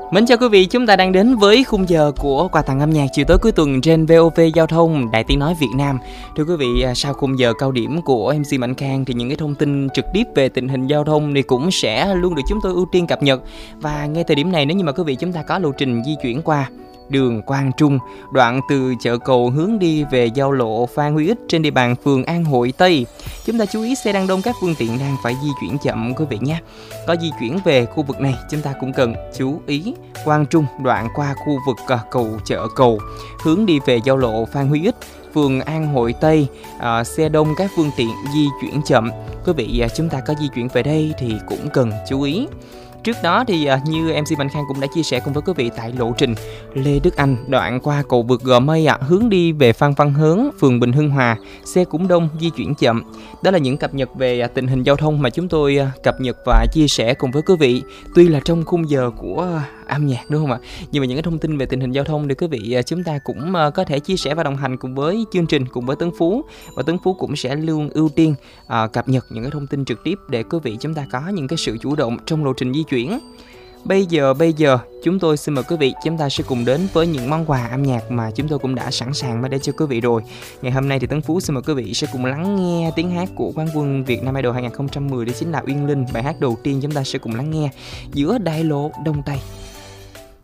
Mến chào quý vị, chúng ta đang đến với khung giờ của quà tặng âm nhạc chiều tối cuối tuần trên VOV Giao thông Đài Tiếng Nói Việt Nam. Thưa quý vị, sau khung giờ cao điểm của MC Mạnh Khang thì những cái thông tin trực tiếp về tình hình giao thông thì cũng sẽ luôn được chúng tôi ưu tiên cập nhật. Và ngay thời điểm này, nếu như mà quý vị chúng ta có lộ trình di chuyển qua đường Quang Trung, đoạn từ chợ Cầu hướng đi về giao lộ Phan Huy Ích trên địa bàn phường An Hội Tây, chúng ta chú ý xe đang đông, các phương tiện đang phải di chuyển chậm quý vị nhé. Có di chuyển về khu vực này, chúng ta cũng cần chú ý Quang Trung đoạn qua khu vực cầu chợ Cầu hướng đi về giao lộ Phan Huy Ích, phường An Hội Tây, xe đông, các phương tiện di chuyển chậm. Quý vị chúng ta có di chuyển về đây thì cũng cần chú ý. Trước đó thì như MC Mạnh Khang cũng đã chia sẻ cùng với quý vị tại lộ trình Lê Đức Anh đoạn qua cầu vượt Gò Mây hướng đi về Phan Văn Hớn, phường Bình Hưng Hòa, xe cũng đông, di chuyển chậm. Đó là những cập nhật về tình hình giao thông mà chúng tôi cập nhật và chia sẻ cùng với quý vị. Tuy là trong khung giờ của âm nhạc đúng không ạ? Nhưng mà những cái thông tin về tình hình giao thông thì quý vị chúng ta cũng có thể chia sẻ và đồng hành cùng với chương trình, cùng với Tấn Phú. Và Tấn Phú cũng sẽ luôn ưu tiên cập nhật những cái thông tin trực tiếp để quý vị chúng ta có những cái sự chủ động trong lộ trình di chuyển. Bây giờ chúng tôi xin mời quý vị, chúng ta sẽ cùng đến với những món quà âm nhạc mà chúng tôi cũng đã sẵn sàng để cho quý vị rồi. Ngày hôm nay thì Tấn Phú xin mời quý vị sẽ cùng lắng nghe tiếng hát của quán quân Việt Nam Idol 2010, đó chính là Uyên Linh. Bài hát đầu tiên chúng ta sẽ cùng lắng nghe Giữa Đại Lộ Đông Tây.